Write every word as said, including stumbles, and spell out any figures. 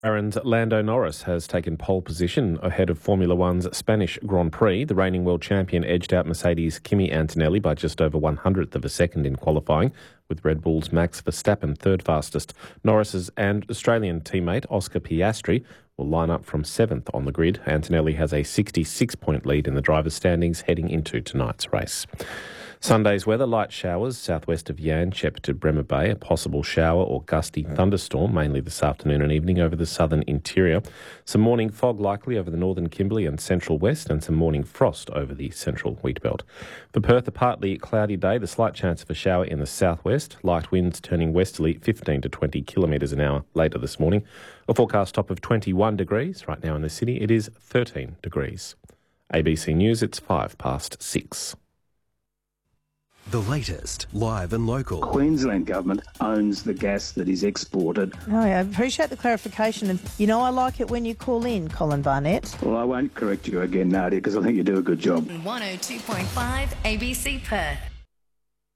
McLaren's Lando Norris has taken pole position ahead of Formula One's Spanish Grand Prix. The reigning world champion edged out Mercedes' Kimi Antonelli by just over one hundredth of a second in qualifying, with Red Bull's Max Verstappen third fastest. Norris's and Australian teammate Oscar Piastri will line up from seventh on the grid. Antonelli has a sixty-six point lead in the drivers' standings heading into tonight's race. Sunday's weather: light showers southwest of Yanchep to Bremer Bay, a possible shower or gusty thunderstorm mainly this afternoon and evening over the southern interior. Some morning fog likely over the northern Kimberley and central west, and some morning frost over the central wheatbelt. For Perth, a partly cloudy day, the slight chance of a shower in the southwest, light winds turning westerly fifteen to twenty kilometres an hour later this morning. A forecast top of twenty-one degrees. Right now in the city it is thirteen degrees. A B C News, it's five past six. The latest, live and local. Queensland Government owns the gas that is exported. Oh, I appreciate the clarification. And, you know, I like it when you call in, Colin Barnett. Well, I won't correct you again, Nadia, because I think you do a good job. one oh two point five A B C Perth.